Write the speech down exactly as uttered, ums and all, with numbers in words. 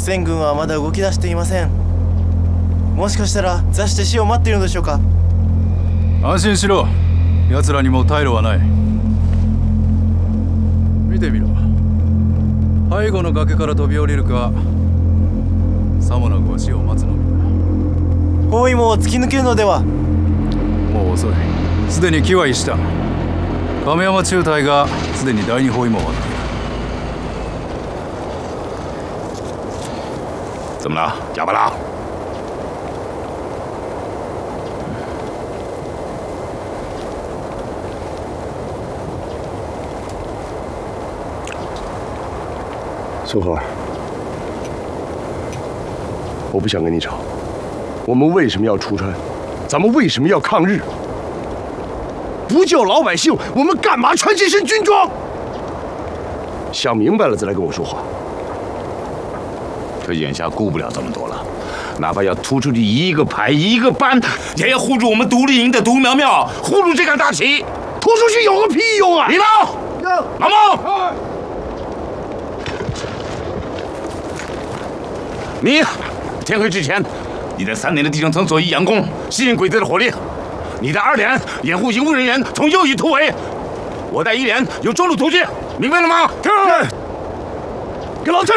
宣軍はまだ動き出していません。もしかしたら座して死を待っているのでしょうか。 安心しろ。奴らにも退路はない。見てみろ。背後の崖から飛び降りるか、さもなくは死を待つのみだ。 包囲網を突き抜けるのでは。 もう遅い。すでに機は逸した。亀山中隊がすでに第二包囲網を張っている。 怎么了，哑巴郎？ 苏荷儿，我不想跟你吵。我们为什么要出川？咱们为什么要抗日？不救老百姓，我们干嘛穿这身军装？想明白了再来跟我说话。 他眼下顾不了这么多了，哪怕要突出去一个排一个班，也要护住我们独立营的独苗苗，护住这杆大旗。 突出去有个屁用啊！ 李茂，老孟，你天黑之前，你在三连的地上层左翼佯攻，吸引鬼子的火力；你在二连掩护营务人员从右翼突围；我在一连由中路突进，明白了吗？ 给老陈。